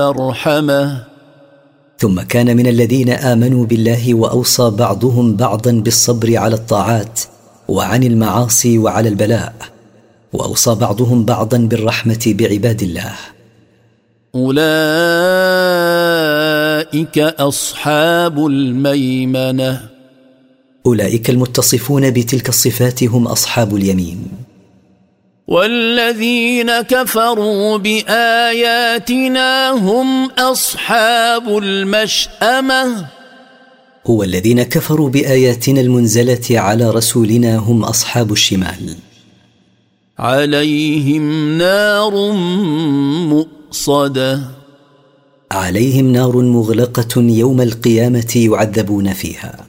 أرحمه. ثم كان من الذين آمنوا بالله وأوصى بعضهم بعضا بالصبر على الطاعات وعن المعاصي وعلى البلاء، وأوصى بعضهم بعضا بالرحمة بعباد الله. أولئك أصحاب الميمنة. أولئك المتصفون بتلك الصفات هم أصحاب اليمين. والذين كفروا بآياتنا هم أصحاب المشأمة. هو الذين كفروا بآياتنا المنزلة على رسولنا هم أصحاب الشمال. عليهم نار مؤصدة. عليهم نار مغلقة يوم القيامة يعذبون فيها.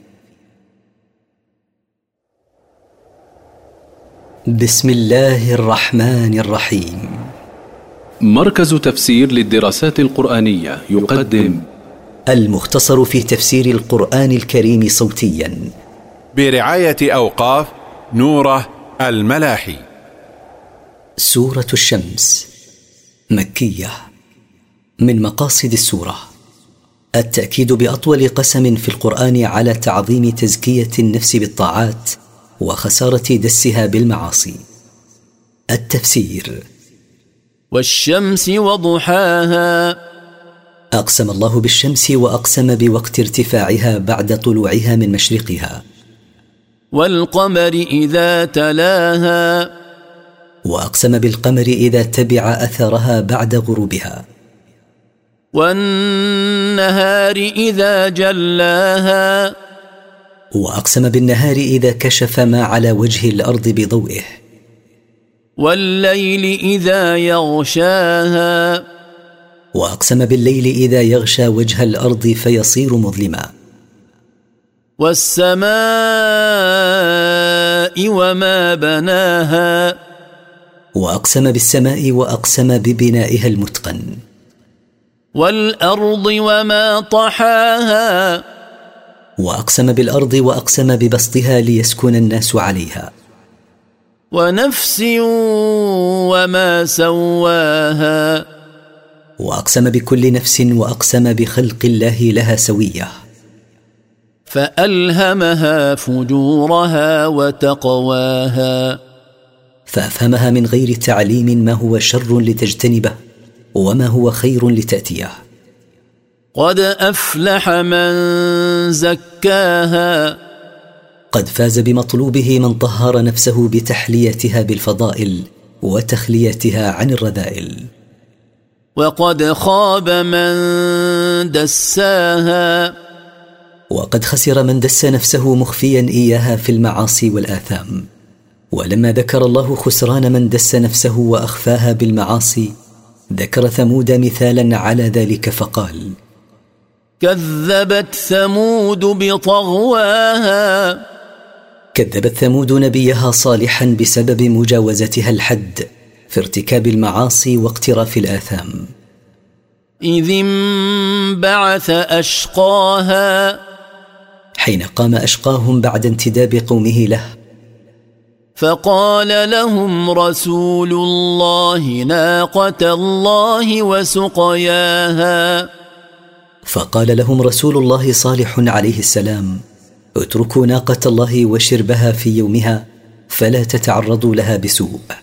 بسم الله الرحمن الرحيم. مركز تفسير للدراسات القرآنية يقدم المختصر في تفسير القرآن الكريم صوتيا برعاية أوقاف نوره الملاحي. سورة الشمس مكية. من مقاصد السورة التأكيد بأطول قسم في القرآن على تعظيم تزكية النفس بالطاعات وخسارة دسها بالمعاصي. التفسير. والشمس وضحاها. أقسم الله بالشمس وأقسم بوقت ارتفاعها بعد طلوعها من مشرقها. والقمر إذا تلاها. وأقسم بالقمر إذا تبع أثرها بعد غروبها. والنهار إذا جلاها. وأقسم بالنهار إذا كشف ما على وجه الأرض بضوئه. والليل إذا يغشاها. وأقسم بالليل إذا يغشى وجه الأرض فيصير مظلما. والسماء وما بناها. وأقسم بالسماء وأقسم ببنائها المتقن. والأرض وما طحاها. وأقسم بالأرض وأقسم ببسطها ليسكن الناس عليها. ونفس وما سواها. وأقسم بكل نفس وأقسم بخلق الله لها سوية. فألهمها فجورها وتقواها. فأفهمها من غير تعليم ما هو شر لتجتنبه وما هو خير لتأتيه. قد أفلح من زكاها. قد فاز بمطلوبه من طهر نفسه بتحليتها بالفضائل وتخليتها عن الرذائل. وقد خاب من دساها. وقد خسر من دس نفسه مخفيا إياها في المعاصي والآثام. ولما ذكر الله خسران من دس نفسه وأخفاها بالمعاصي ذكر ثمود مثالا على ذلك فقال: كذبت ثمود بطغواها. كذبت ثمود نبيها صالحا بسبب مجاوزتها الحد في ارتكاب المعاصي واقتراف الآثام. إذ انبعث أشقاها. حين قام أشقاهم بعد انتداب قومه له. فقال لهم رسول الله ناقة الله وسقياها. فقال لهم رسول الله صالح عليه السلام: اتركوا ناقة الله وشربها في يومها فلا تتعرضوا لها بسوء.